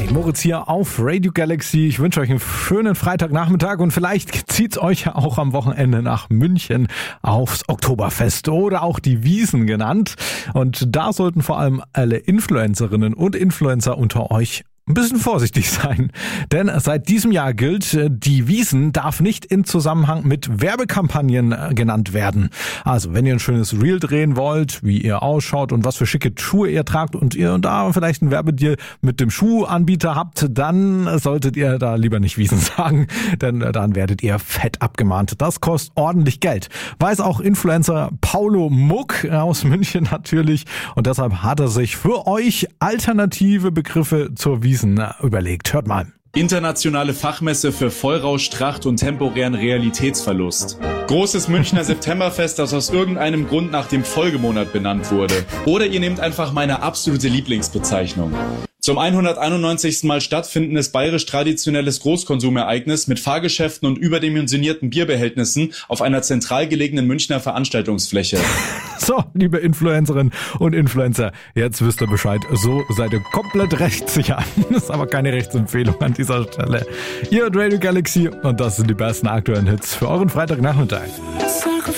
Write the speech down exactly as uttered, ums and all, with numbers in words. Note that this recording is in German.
Moritz hier auf Radio Galaxy. Ich wünsche euch einen schönen Freitagnachmittag und vielleicht zieht's euch ja auch am Wochenende nach München aufs Oktoberfest oder auch die Wiesn genannt. Und da sollten vor allem alle Influencerinnen und Influencer unter euch ein bisschen vorsichtig sein, denn seit diesem Jahr gilt, die Wiesn darf nicht in Zusammenhang mit Werbekampagnen genannt werden. Also wenn ihr ein schönes Reel drehen wollt, wie ihr ausschaut und was für schicke Schuhe ihr tragt und ihr da vielleicht einen Werbedeal mit dem Schuhanbieter habt, dann solltet ihr da lieber nicht Wiesn sagen, denn dann werdet ihr fett abgemahnt. Das kostet ordentlich Geld. Weiß auch Influencer Paulo Muck aus München natürlich und deshalb hat er sich für euch alternative Begriffe zur Wiesn überlegt. Hört mal. Internationale Fachmesse für Vollrausch, Tracht und temporären Realitätsverlust. Großes Münchner Septemberfest, das aus irgendeinem Grund nach dem Folgemonat benannt wurde. Oder ihr nehmt einfach meine absolute Lieblingsbezeichnung. Zum hunderteinundneunzigsten Mal stattfindendes bayerisch-traditionelles Großkonsumereignis mit Fahrgeschäften und überdimensionierten Bierbehältnissen auf einer zentral gelegenen Münchner Veranstaltungsfläche. So, liebe Influencerinnen und Influencer, jetzt wisst ihr Bescheid. So seid ihr komplett rechtssicher. Das ist aber keine Rechtsempfehlung an dieser Stelle. Ihr hört Radio Galaxy und das sind die besten aktuellen Hits für euren Freitagnachmittag.